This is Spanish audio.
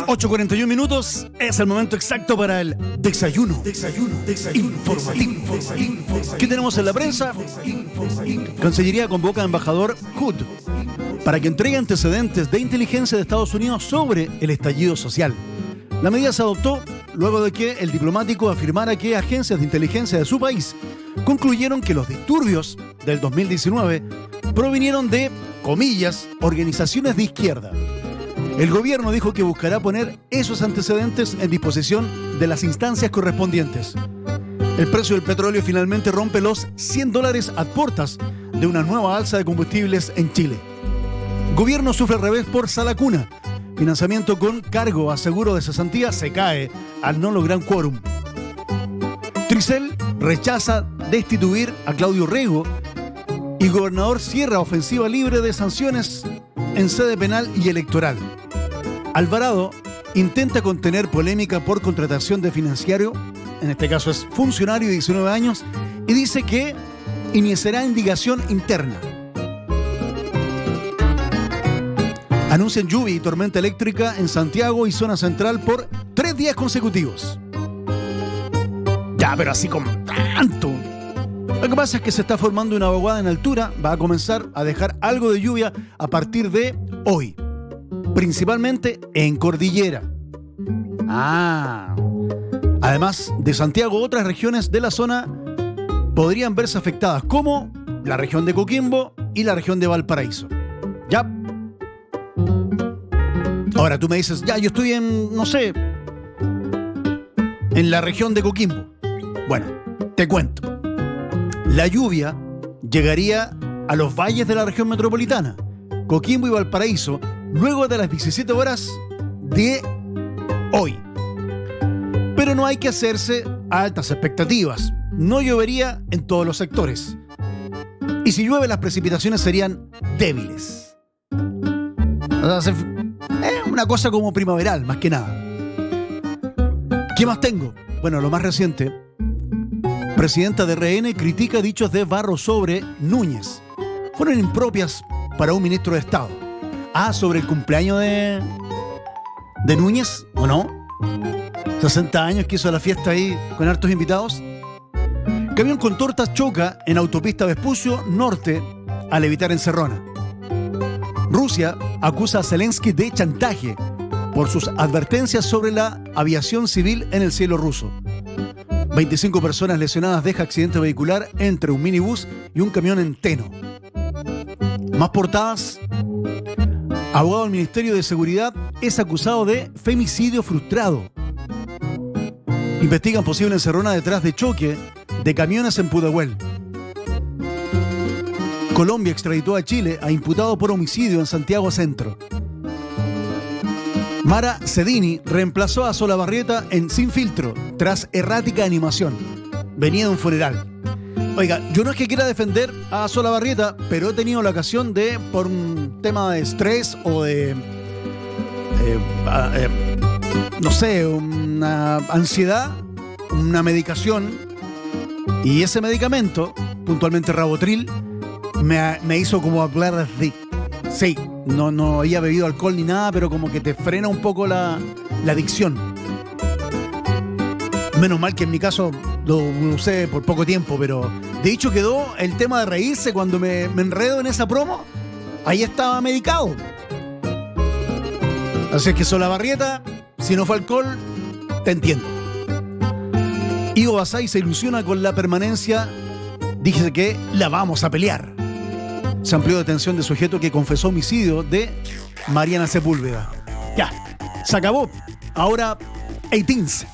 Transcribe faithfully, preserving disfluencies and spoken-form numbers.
ocho cuarenta y uno minutos es el momento exacto para el desayuno. Desayuno, desayuno informativo. informativo. ¿Qué tenemos en la prensa? Cancillería convoca a embajador Hood para que entregue antecedentes de inteligencia de Estados Unidos sobre el estallido social. La medida se adoptó luego de que el diplomático afirmara que agencias de inteligencia de su país concluyeron que los disturbios del dos mil diecinueve provinieron de, comillas, organizaciones de izquierda. El gobierno dijo que buscará poner esos antecedentes en disposición de las instancias correspondientes. El precio del petróleo finalmente rompe los cien dólares a puertas de una nueva alza de combustibles en Chile. Gobierno sufre revés por Salacuna. Financiamiento con cargo a seguro de cesantía se cae al no lograr quórum. Tricel rechaza destituir a Claudio Rego y gobernador cierra ofensiva libre de sanciones en sede penal y electoral. Alvarado intenta contener polémica por contratación de financiario, en este caso es funcionario de diecinueve años, y dice que iniciará indicación interna. Anuncian lluvia y tormenta eléctrica en Santiago y zona central por tres días consecutivos. Ya, pero así como tanto. Lo que pasa es que se está formando una vaguada en altura, va a comenzar a dejar algo de lluvia a partir de hoy, principalmente en cordillera. Ah. Además de Santiago, otras regiones de la zona podrían verse afectadas, como la región de Coquimbo y la región de Valparaíso. Ya. Ahora tú me dices, ya, yo estoy en, no sé, en la región de Coquimbo. Bueno, te cuento. La lluvia llegaría a los valles de la región metropolitana, Coquimbo y Valparaíso, luego de las diecisiete horas de hoy. Pero no hay que hacerse altas expectativas. No llovería en todos los sectores. Y si llueve, las precipitaciones serían débiles. O sea, es una cosa como primaveral, más que nada. ¿Qué más tengo? Bueno, lo más reciente. Presidenta de R N critica dichos de Barros sobre Núñez. Fueron impropias para un ministro de Estado. Ah, sobre el cumpleaños de, de Núñez, ¿o no? sesenta años que hizo la fiesta ahí con hartos invitados. Camión con tortas choca en autopista Vespucio Norte al evitar encerrona. Rusia acusa a Zelensky de chantaje por sus advertencias sobre la aviación civil en el cielo ruso. veinticinco personas lesionadas deja accidente vehicular entre un minibús y un camión en Teno. Más portadas. Abogado del Ministerio de Seguridad es acusado de femicidio frustrado. Investigan posible encerrona detrás de choque de camiones en Pudahuel. Colombia extraditó a Chile a imputado por homicidio en Santiago Centro. Mara Cedini reemplazó a Solabarrieta en Sin Filtro tras errática animación. Venía de un funeral. Oiga, yo no es que quiera defender a Solabarrieta, pero he tenido la ocasión de, por un tema de estrés o de, eh, eh, no sé, una ansiedad, una medicación, y ese medicamento, puntualmente Rabotril, me, me hizo como hablar así. Sí, no, no había bebido alcohol ni nada, pero como que te frena un poco la, la adicción. Menos mal que en mi caso lo usé por poco tiempo, pero de hecho quedó el tema de reírse cuando me, me enredo en esa promo. Ahí estaba medicado. Así es que Solabarrieta, si no fue alcohol, te entiendo. Ivo Basay se ilusiona con la permanencia. Dice que la vamos a pelear. Se amplió detención de sujeto que confesó homicidio de Mariana Sepúlveda. Ya, se acabó. Ahora, dieciocho.